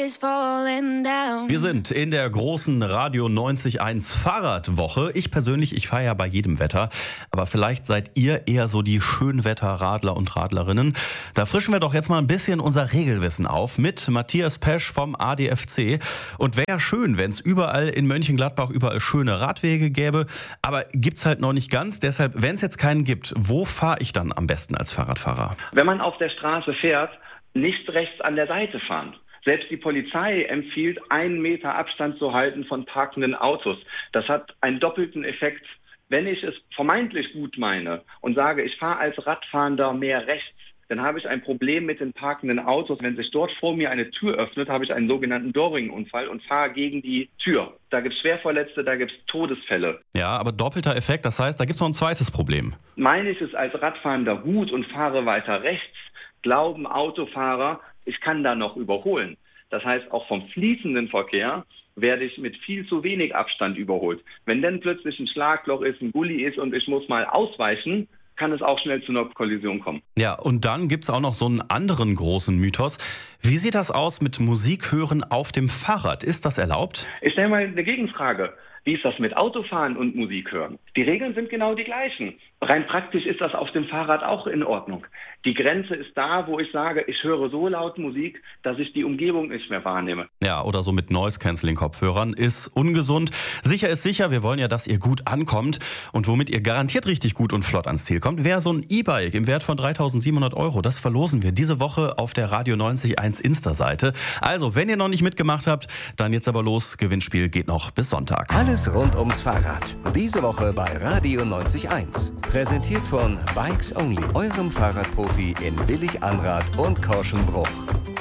is falling down. Wir sind in der großen Radio 90.1 Fahrradwoche. Ich persönlich, ich fahre ja bei jedem Wetter. Aber vielleicht seid ihr eher so die Schönwetterradler und Radlerinnen. Da frischen wir doch jetzt mal ein bisschen unser Regelwissen auf mit Matthias Pesch vom ADFC. Und wäre ja schön, wenn es überall in Mönchengladbach überall schöne Radwege gäbe. Aber gibt's halt noch nicht ganz. Deshalb, wenn es jetzt keinen gibt, wo fahre ich dann am besten als Fahrradfahrer? Wenn man auf der Straße fährt, nicht rechts an der Seite fahren. Selbst die Polizei empfiehlt, 1 Meter Abstand zu halten von parkenden Autos. Das hat einen doppelten Effekt. Wenn ich es vermeintlich gut meine und sage, ich fahre als Radfahrender mehr rechts, dann habe ich ein Problem mit den parkenden Autos. Wenn sich dort vor mir eine Tür öffnet, habe ich einen sogenannten Doorring-Unfall und fahre gegen die Tür. Da gibt es Schwerverletzte, da gibt es Todesfälle. Ja, aber doppelter Effekt, das heißt, da gibt es noch ein zweites Problem. Meine ich es als Radfahrender gut und fahre weiter rechts, glauben Autofahrer, ich kann da noch überholen. Das heißt, auch vom fließenden Verkehr werde ich mit viel zu wenig Abstand überholt. Wenn dann plötzlich ein Schlagloch ist, ein Gully ist und ich muss mal ausweichen, kann es auch schnell zu einer Kollision kommen. Ja, und dann gibt's auch noch so einen anderen großen Mythos. Wie sieht das aus mit Musik hören auf dem Fahrrad? Ist das erlaubt? Ich stelle mal eine Gegenfrage. Wie ist das mit Autofahren und Musik hören? Die Regeln sind genau die gleichen. Rein praktisch ist das auf dem Fahrrad auch in Ordnung. Die Grenze ist da, wo ich sage, ich höre so laut Musik, dass ich die Umgebung nicht mehr wahrnehme. Ja, oder so mit Noise-Canceling-Kopfhörern ist ungesund. Sicher ist sicher, wir wollen ja, dass ihr gut ankommt. Und womit ihr garantiert richtig gut und flott ans Ziel kommt, wäre so ein E-Bike im Wert von 3.700 €. Das verlosen wir diese Woche auf der Radio 90.1 Insta-Seite. Also, wenn ihr noch nicht mitgemacht habt, dann jetzt aber los. Gewinnspiel geht noch bis Sonntag. Alles rund ums Fahrrad. Diese Woche bei Radio 90.1. Präsentiert von Bikes Only, eurem Fahrradprofi in Willig-Anrath und Korschenbruch.